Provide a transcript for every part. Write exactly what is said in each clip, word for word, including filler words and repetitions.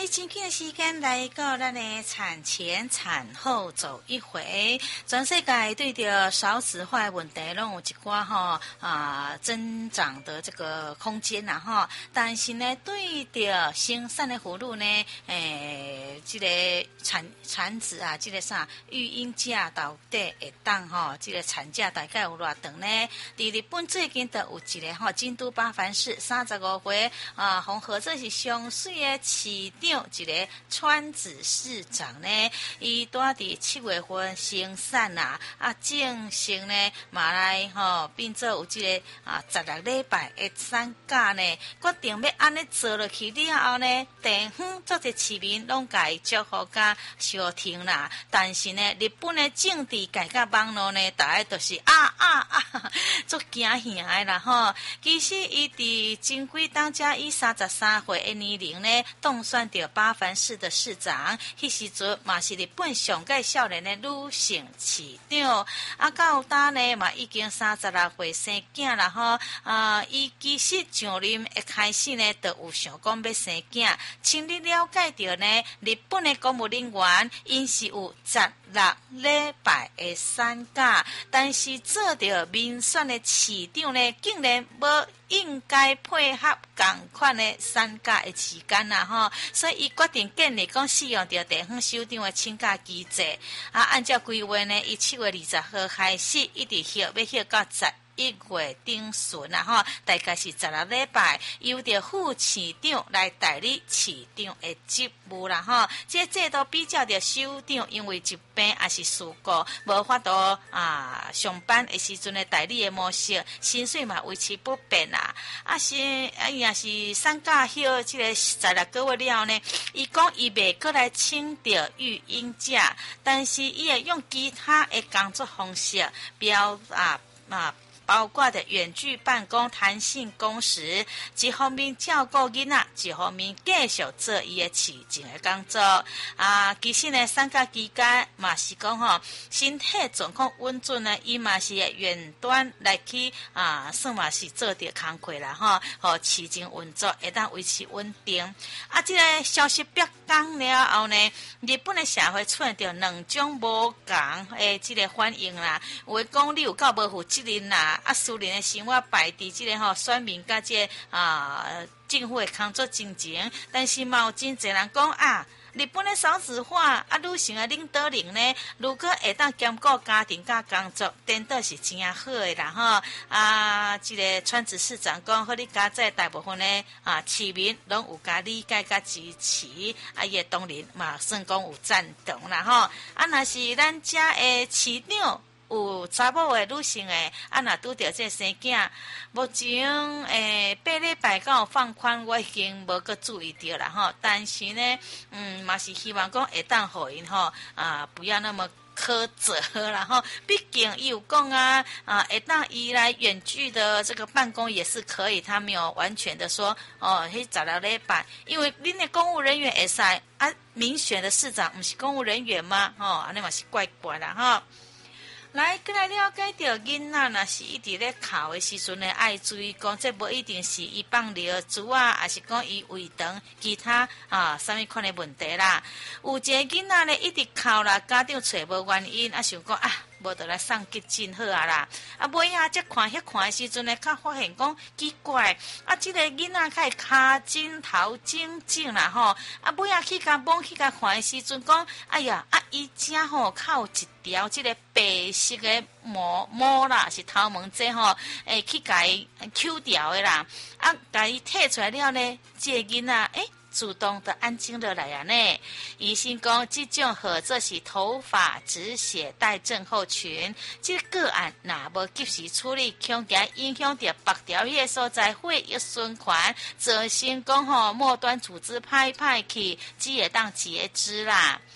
以前期的时间来到咱的产前产后走一回，全世界对着少子化的问题拢有一寡吼啊增长的这个空间呐吼，但是呢，对着生产的妇女呢，诶，这个产产子啊，这个啥育婴假到底会当吼，这个产假大概有偌长呢？伫日本最近就有一个吼京都八幡市三十五岁啊，红河这是上水的市长一个川子市长呢，伊住伫七月份生产啦，啊正式呢嘛来吼变做有这个啊十六礼拜的产假呢，决定要安尼做落去了后呢，地方做者市民拢甲伊祝福甲相挺啦，但是呢，日本的政治改革网络呢，大概都是啊啊啊，足惊吓的啦吼。其实伊伫前几当家以三十三岁的年龄呢，当选到八幡市的市长，迄时阵嘛是日本上届少年的女性市长，啊到呾呢嘛已经三十六岁生囝啦吼，啊伊其实上任一开始呢，就有想讲要生囝，请你了解到呢，日本的公务人员因是有十六礼拜的产假，但是做着民选的市长呢，竟然无应该配合同款的产假的时间啦吼，所以伊决定建议讲使用着地方首长的请假机制，啊，按照规划呢，伊七月二十号开始，一直休要休到十一月中旬啦吼，大概是十六礼拜，由着副市长来代理市长的职务啦吼。这制度比较着首长，因为疾病也是事故，无法度啊上班的时阵的代理的模式，薪水嘛维持不变啦。啊是啊，也是产假休这个十六个月了呢，伊讲伊袂过来请着育婴假，但是伊会用其他的工作方式标啊啊。包括的远距办公、弹性工时，一方面照顾囡仔，一方面继续做伊的市政的工作。啊，其实呢，产假期间嘛是讲吼，身体状况稳准呢，伊嘛是远端来去啊，算嘛是做着工课啦吼，和市政运作会当维持稳定。啊，这个消息曝光了后呢，日本的社会出现着两种无同的这个反应啦，有的讲你有够无负责任啦。啊，私人的生活摆伫即个吼选民甲即个啊政府的工作进前，但是嘛有真侪人讲啊，日本的少子化啊，女性的领导人呢，如果会当兼顾家庭甲工作，颠倒是真好的啦吼。啊，即、这个川子市长讲，好你家在大部分的啊市民拢有加理解甲支持，啊也当然嘛算讲有赞同啦吼。啊，若是咱遮的市长。有查某的女性诶，啊，若拄着这生囝，目前诶八礼拜敢有放宽，我已经无搁注意到啦吼。但是呢，嗯，嘛是希望讲会当互因吼啊，不要那么苛责啦吼。毕竟伊有讲啊啊，会当依赖远距的这个办公也是可以，他没有完全的说哦，迄十六礼拜，因为恁的公务人员会使啊，民选的市长不是公务人员吗？吼、哦，安尼嘛是怪怪啦吼。来，过来了解到囡仔若是一直咧哭的时阵呢，爱注意讲，这无一定是伊放尿珠啊，还是讲伊胃肠其他啊，啥物款的问题啦。有一个囡仔咧一直哭啦，家长找无原因，啊想讲啊，无得来送急诊好啊啦。啊，尾啊，则看迄看的时阵呢，较发现讲奇怪，啊，即、這個囡仔开骹枕头肿肿啦吼，啊，尾啊去甲摸去甲看的时阵讲，哎呀，啊，伊遮吼较有一条即个白色的膜膜啦，是头毛这吼，诶，去甲伊揪掉的啦，啊，甲伊摕出来了呢，这个囡仔诶。主动的安静落来啊呢，医生讲这种或者是头发止血带症候群，这个个案若无及时处理，恐惊影响到别条迄所在血液循环，造成讲吼末端组织歹歹去，只会当截肢啦。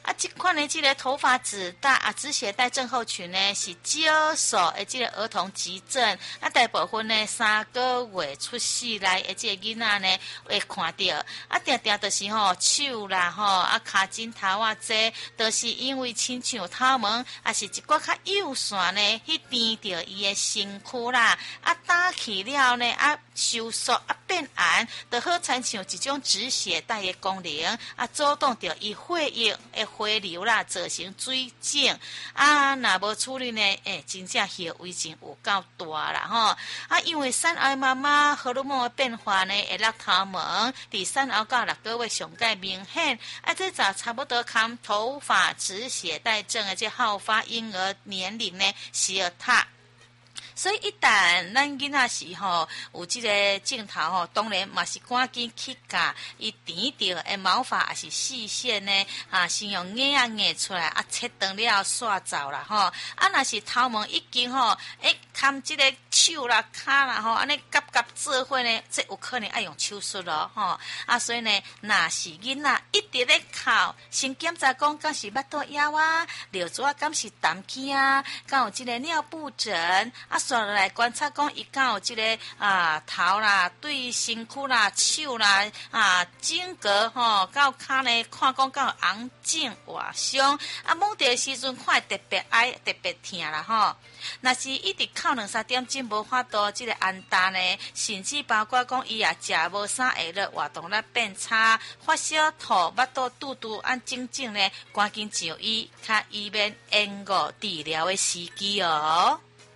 啊，这款呢，这个头发紫带啊，止血带症候群呢是少数的这个儿童急症，啊，大部分呢三个月出世来的这个囡仔呢会看到，啊，定定就是吼手啦吼，啊，骹枕头啊这，都、就是因为亲像头毛，啊是一寡较幼线呢去掂着伊的身躯啦，啊打起了呢啊收缩啊变暗，就好亲像一种止血带的功能，啊阻挡着伊血液的回流啦，造成水肿。啊，若无处理呢，诶，真正后遗症有够大啦吼！啊，因为产后妈妈荷尔蒙的变化呢，会落头毛，伫产后到六个月上介明显，啊，这就差不多看头发止血带症的这好发婴儿年龄呢，是要他。所以一旦咱囡仔是吼有即个镜头吼，当然嘛是赶紧去甲伊填掉的毛发，也是细线呢啊，先用眼啊眼出来啊，切断了刷走啦吼。啊，若是头毛已经吼，诶，看即个手啦、骹啦吼，安尼夹夹做伙呢，这有可能爱用手术咯吼。啊，所以呢，若是囡仔一直咧哭，先检查讲敢是腹肚枵啊，尿纸敢是痰气啊，敢有即个尿布疹啊。刷来观察讲，伊敢有即个啊头啦、对身躯啦、手啦啊颈格吼，到骹呢看讲敢有红肿活伤啊，摸着时阵看特别哀、特别疼啦吼。若是一直哭两三点钟无法度即个安达呢，甚至包括讲伊也食无啥会落，活动力变差，发烧、吐、腹肚、肚肚按整整呢，赶紧就医，较以免延误治疗的时机哦。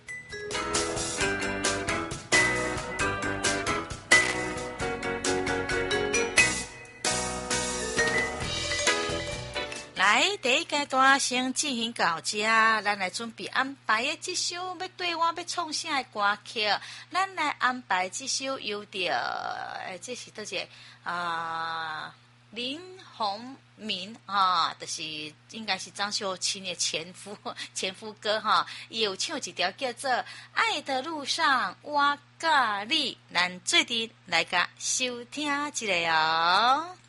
来，第一阶段先进行到这，咱来准备安排的这首要对我要唱啥的歌曲，咱来安排这首有着，诶，这是倒一个啊？林鸿明哈，就是应该是张秀清的前夫前夫哥哈，伊有唱一条叫做《爱的路上我甲你》，咱做阵来甲收听一下哦。